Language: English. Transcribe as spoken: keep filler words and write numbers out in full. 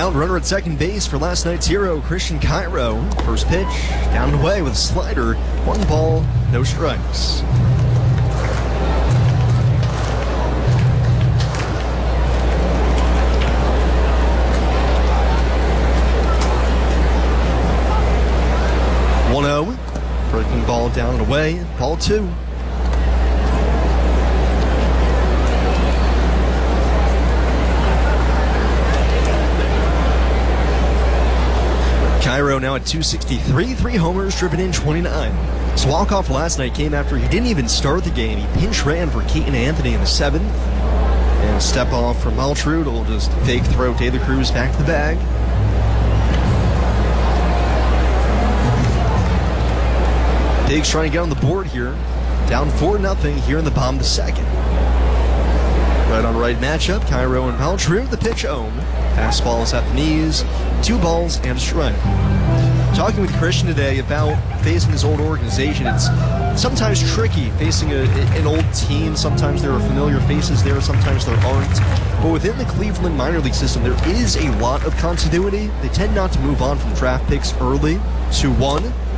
Now the runner at second base for last night's hero, Christian Cairo. First pitch, down and away with a slider. One ball, no strikes. one oh. Breaking ball down and away. Ball two. Cairo now at two sixty-three, three homers, driven in twenty-nine. His walk-off last night came after he didn't even start the game. He pinch ran for Keaton Anthony in the seventh. And a step off from Maltrud will just fake throw De La Cruz back to the bag. Pigs trying to get on the board here. Down four nothing here in the bottom of the second. Right on right matchup, Cairo and Maltrud. The pitch home. Fastball is at the knees. Two balls and a strike. Talking with Christian today about facing his old organization. It's sometimes tricky facing a, an old team. Sometimes there are familiar faces there, sometimes there aren't. But within the Cleveland minor league system, there is a lot of continuity. They tend not to move on from draft picks early. two one.